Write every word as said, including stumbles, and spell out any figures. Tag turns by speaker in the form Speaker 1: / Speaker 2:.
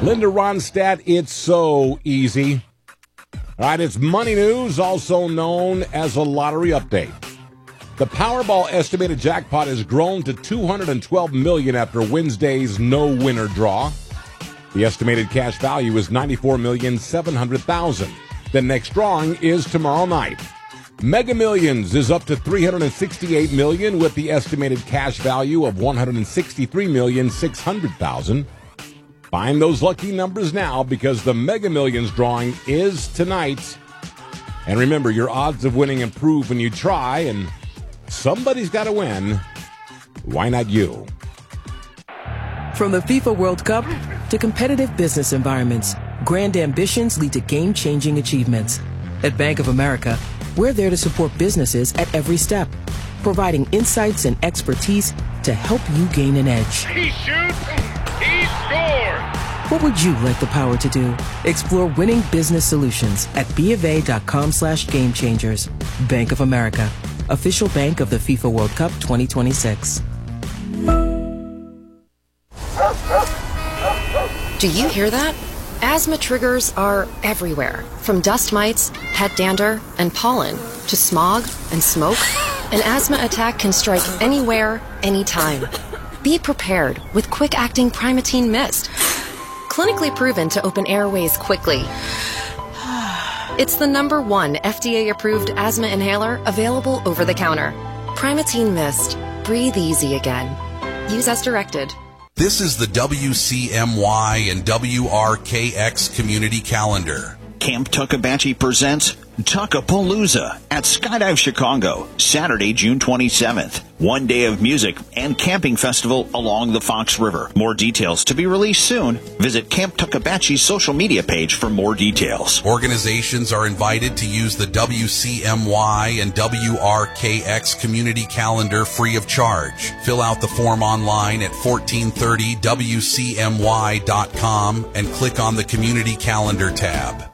Speaker 1: Linda Ronstadt, it's so easy. All right, it's money news, also known as a lottery update. The Powerball estimated jackpot has grown to two hundred twelve million dollars after Wednesday's no-winner draw. The estimated cash value is ninety-four million seven hundred thousand dollars. The next drawing is tomorrow night. Mega Millions is up to three hundred sixty-eight million dollars with the estimated cash value of one hundred sixty-three million six hundred thousand dollars. Find those lucky numbers now because the Mega Millions drawing is tonight. And remember, your odds of winning improve when you try, and somebody's got to win. Why not you?
Speaker 2: From the FIFA World Cup to competitive business environments, grand ambitions lead to game-changing achievements. At Bank of America, we're there to support businesses at every step, providing insights and expertise to help you gain an edge.
Speaker 3: He shoots, he scores!
Speaker 2: What would you like the power to do? Explore winning business solutions at BofA.com slash game changers. Bank of America, official bank of the FIFA World Cup twenty twenty-six.
Speaker 4: Do you hear that? Asthma triggers are everywhere, from dust mites, pet dander, and pollen, to smog and smoke. An asthma attack can strike anywhere, anytime. Be prepared with quick-acting Primatene Mist. Clinically proven to open airways quickly. It's the number one F D A-approved asthma inhaler available over the counter. Primatene Mist. Breathe easy again. Use as directed.
Speaker 5: This is the W C M Y and W R K X community calendar.
Speaker 6: Camp Tuckabashie presents Tuckapalooza at Skydive Chicago, Saturday, June twenty-seventh. One day of music and camping festival along the Fox River. More details to be released soon. Visit Camp Tuckabashie's social media page for more details.
Speaker 5: Organizations are invited to use the W C M Y and W R K X community calendar free of charge. Fill out the form online at fourteen thirty W C M Y dot com and click on the community calendar tab.